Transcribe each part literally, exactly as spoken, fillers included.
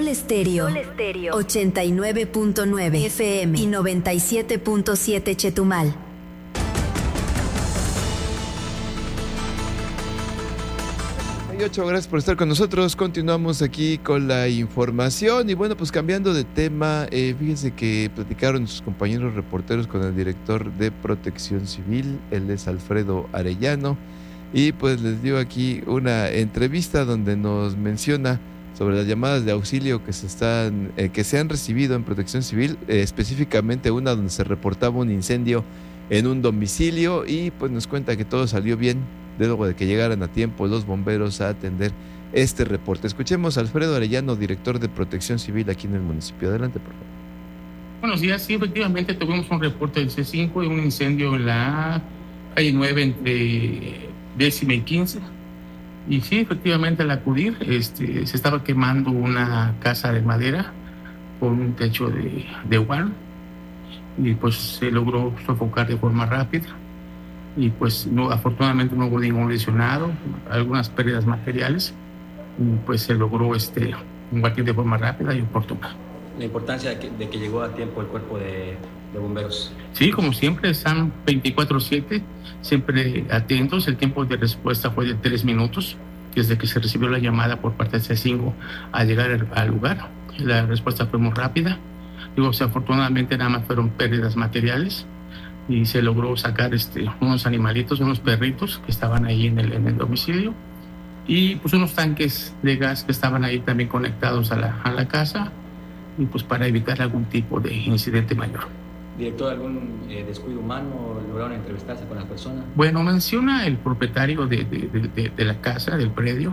Estéreo, Sol Estéreo, ochenta y nueve punto nueve F M y noventa y siete punto siete Chetumal. Gracias por estar con nosotros. Continuamos aquí con la información y bueno, pues cambiando de tema, eh, fíjense que platicaron sus compañeros reporteros con el director de Protección Civil, él es Alfredo Arellano, y pues les dio aquí una entrevista donde nos menciona sobre las llamadas de auxilio que se están, eh, que se han recibido en Protección Civil, eh, específicamente una donde se reportaba un incendio en un domicilio y pues nos cuenta que todo salió bien, luego de que llegaran a tiempo los bomberos a atender este reporte. Escuchemos a Alfredo Arellano, director de Protección Civil aquí en el municipio. Adelante, por favor. Buenos días, sí, efectivamente tuvimos un reporte del C cinco de un incendio en la calle nueve entre décima y quince. Y sí, efectivamente al acudir este, se estaba quemando una casa de madera con un techo de, de guano y pues se logró sofocar de forma rápida. Y pues no, afortunadamente no hubo ningún lesionado, algunas pérdidas materiales, y pues se logró este, combatir de forma rápida y oportuna. La importancia de que, de que llegó a tiempo el cuerpo de, de bomberos. Sí, como siempre, están veinticuatro siete, siempre atentos. El tiempo de respuesta fue de tres minutos, desde que se recibió la llamada por parte de C cinco a llegar al, al lugar. La respuesta fue muy rápida. Digo, o sea, afortunadamente nada más fueron pérdidas materiales, y se logró sacar este, unos animalitos, unos perritos que estaban ahí en el, en el domicilio, y pues unos tanques de gas que estaban ahí también conectados a la, a la casa, y pues para evitar algún tipo de incidente mayor. ¿Director, algún eh, descuido humano? ¿Lograron entrevistarse con las personas? Bueno, menciona el propietario de, de, de, de, de la casa, del predio,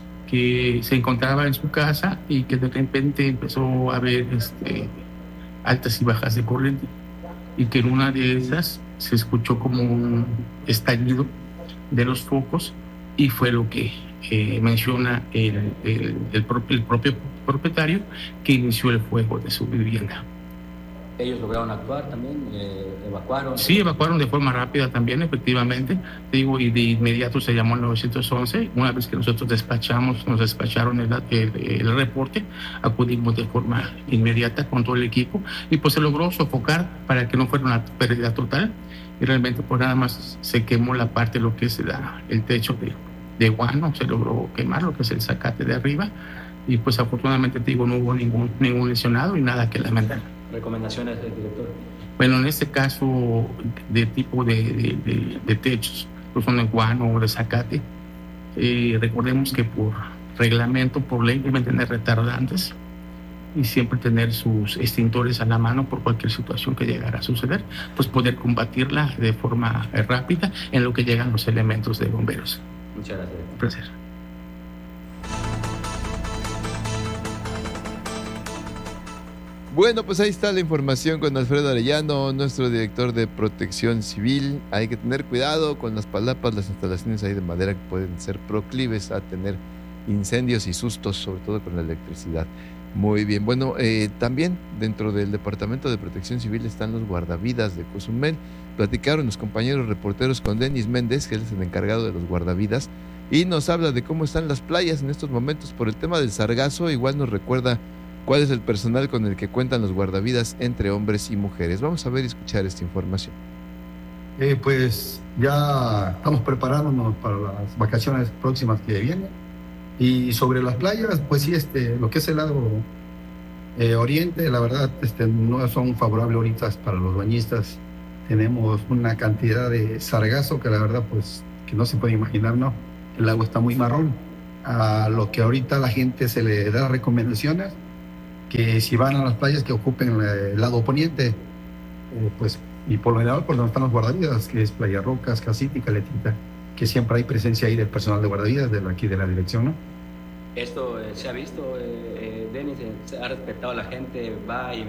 que se encontraba en su casa y que de repente empezó a haber este, altas y bajas de corriente, y que en una de esas se escuchó como un estallido de los focos, y fue lo que eh, menciona el, el, el, propio, el propio propietario, que inició el fuego de su vivienda. ¿Ellos lograron actuar también? Eh, ¿Evacuaron? Sí, evacuaron de forma rápida también, efectivamente. Te digo, y de inmediato se llamó al nueve once. Una vez que nosotros despachamos, nos despacharon el, el, el reporte, acudimos de forma inmediata con todo el equipo, y pues se logró sofocar para que no fuera una pérdida total. Y realmente pues nada más se quemó la parte, lo que es la, el techo de, de guano, se logró quemar lo que es el zacate de arriba, y pues afortunadamente te digo, no hubo ningún, ningún lesionado y nada que lamentar. ¿Recomendaciones del director? Bueno, en este caso de tipo de, de, de, de techos, pues son de guano o de zacate, eh, recordemos que por reglamento, por ley, deben tener retardantes y siempre tener sus extintores a la mano por cualquier situación que llegara a suceder, pues poder combatirla de forma rápida en lo que llegan los elementos de bomberos. Muchas gracias. Un placer. Bueno, pues ahí está la información con Alfredo Arellano, nuestro director de Protección Civil. Hay que tener cuidado con las palapas, las instalaciones ahí de madera que pueden ser proclives a tener incendios y sustos, sobre todo con la electricidad. Muy bien, bueno, eh, también dentro del Departamento de Protección Civil están los guardavidas de Cozumel. Platicaron los compañeros reporteros con Denis Méndez, que él es el encargado de los guardavidas, y nos habla de cómo están las playas en estos momentos por el tema del sargazo. Igual nos recuerda cuál es el personal con el que cuentan los guardavidas entre hombres y mujeres. Vamos a ver y escuchar esta información. Eh, pues ya estamos preparándonos para las vacaciones próximas que vienen. Y sobre las playas, pues sí, este, lo que es el lado eh, oriente, la verdad, este, no son favorables ahorita para los bañistas. Tenemos una cantidad de sargazo que la verdad, pues, que no se puede imaginar, ¿no? El agua está muy marrón. A lo que ahorita la gente se le da recomendaciones, que si van a las playas que ocupen el lado poniente, eh, pues, y por lo general, por donde están los guardavidas, que es Playa Rocas, Casita y Caletita, que siempre hay presencia ahí del personal de guardavidas de aquí de la dirección, ¿no? Esto eh, se ha visto, eh, eh, Denis, se ha respetado a la gente, va y